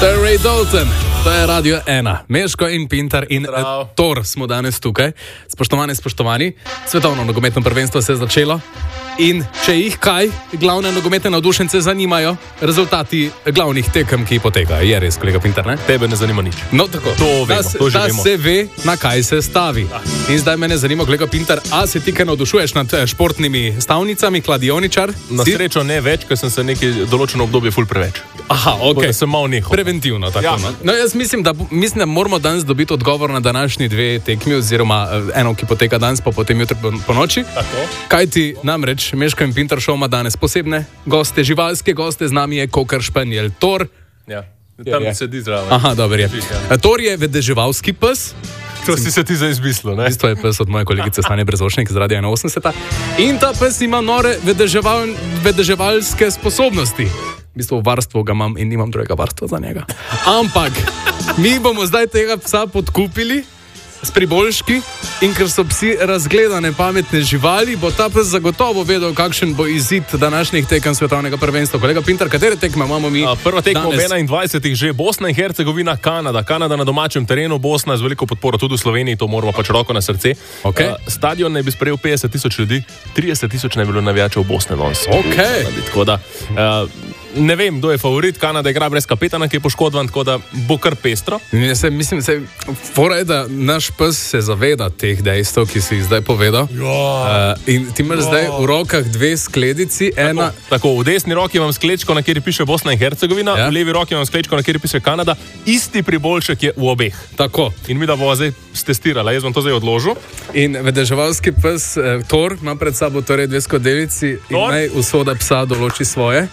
To je Ray Dalton, to je Radio 1. Meško in Pintar in Thor smo danes tukaj. Spoštovani, svetovno nogometno prvenstvo se je začelo. In če jih kaj, glavne nogometne navdušence zanimajo rezultati glavnih tekem, ki potekajo. Je res, kolega Pintar, ne? Tebe ne zanima nič. No, tako. Da se ve, na kaj se stavi. In zdaj me zanima, kolega Pintar, a se ti kaj navdušuješ nad športnda stavnicami, kladioničar? Na srečo ne več, ker sem se nekaj določeno obdobje ful preveč. Aha, ok. Sem malo nehal. Preventivno, tako. Ja. No, jaz mislim, da moramo danes dobiti odgovor na današnji dve tekmi, oziroma eno, ki poteka danes, pa potem jutri po noči. Tako. Kaj ti namreč Meško in Pintar show ima danes posebne goste, živalske goste, z nami je Cocker Spaniel Thor. Ja, tam sedi zraven. Aha, dobro je. Thor je vedeževalski pes. To si se ti za izmislil, ne? Isto je pes od moje kolegice Stanje Brezočnik z Radia 81. In ta pes ima nore vedeževalske sposobnosti. V bistvu varstvo ga imam in nimam drugega varstva za njega. Ampak mi bomo zdaj tega psa podkupili s priboljški in ker so psi razgledane pametne živali, bo ta pes zagotovo vedel, kakšen bo izid današnjih tekem svetovnega prvenstva. Kolega Pintar, katere tekme imamo mi? Prva tekma v 21. že Bosna in Hercegovina, Kanada. Kanada na domačem terenu, Bosna z veliko podporo tudi v Sloveniji, to moramo pač roko na srce. Okay. Stadion ne bi sprejel 50,000 ljudi, 30,000 ne bi bilo navijačev v Bosne danes. Okay. Tako da ne vem, kdo je favorit. Kanada igra brez kapetana, ki je poškodovan, tako da bo kar pestro. Mislim, fora je, da naš pes se zaveda teh dejstev, ki si jih zdaj povedal. In ti imaš zdaj v rokah dve skledici. Tako, v desni roki imam sklečko, na kateri piše Bosna in Hercegovina, v levi roki imam sklečko, na kateri piše Kanada. Isti priboljšek je v obeh. Tako. In mi da bova zdaj stestirala, jaz bom to zdaj odložil. In vedeževalski pes Thor ima pred sabo torej dve skodelici in naj usoda psa določi svoje.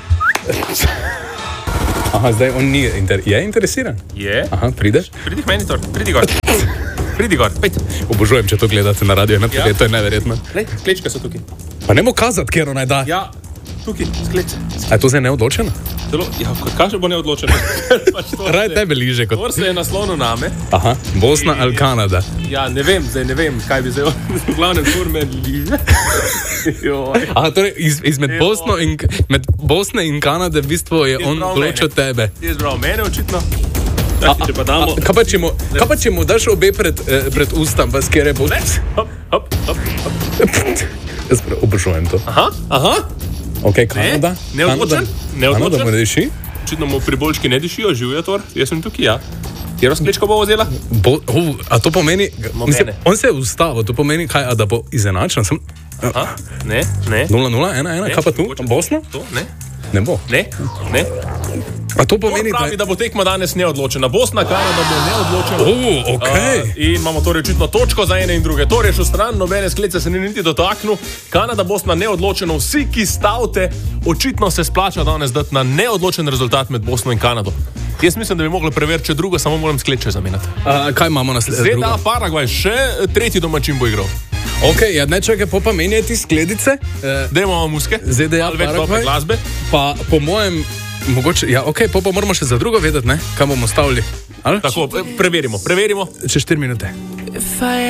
Aha, zdaj on je interesiran? Je. Aha, prideš? Pridi k meni, Thor, pridi gor. Pridi gor, pejte. Obožujem, če to gledate na radio, ne? Ja. To je neverjetno. Lej, sklečke so tukaj. Pa ne mo kazati, kjer naj da. Ja, tukaj, sklečke. A je to zdaj neodločeno? Ja, kaj bo neodločeno? Raj tebe liže kot... Thor se je naslonil name. Aha, Bosna ali Kanada? Ja, ne vem, kaj bi zdaj... V glavnem Thor me liže. Aha, torej izmed Bosne in Kanade v bistvu je on določil tebe. Je zbral mene očitno. Kaj pa če mu daš obe pred ustam, pa skere bo... Hop. Jaz obožujem to. Aha. Ok, Kanada. Neodločen? Kanada mu ne diši? Očitno mu priboljški ne dišijo, živijo, Thor. Jaz sem tukaj, ja. Kjero sklečko bo vzela? A to pomeni... On se je ustavil, to pomeni kaj, da bo izenačen? Ne. 0-0, 1-1, kaj pa tu? Bosna? To, ne. Ne bo. Ne. A to pomeni, da bo tekma danes neodločena. Bosna, Kanada bo neodločena. Okay. In imamo torej očitno točko za ene in druge. To je šel stran, nobene sklece se ni niti dotaknil. Kanada, Bosna neodločena. Vsi, ki stavite, očitno se splača danes dati na neodločen rezultat med Bosno in Kanado. Jaz mislim, da bi mogli preveriti, če drugo, samo moram skleče zamenjati. Kaj imamo na sledeče? ZDA, Paragvaj, še tretji domačin bo igral. Ok, ja, ne čakaj, pa menjati skledice. Dajmo muske. ZDA, Paragvaj. Glasbe. Pa po mojem, mogoče, ja, ok, pa moramo še za drugo vedeti, ne? Kam bomo stavili. Tako, preverimo. Čez 4 minute.